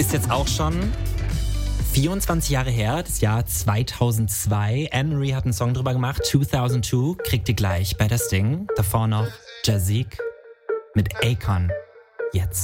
Ist jetzt auch schon 24 Jahre her, das Jahr 2002. Anne-Marie hat einen Song drüber gemacht, 2002, kriegt ihr gleich bei das Ding. Davor noch Jazik mit Akon. Jetzt.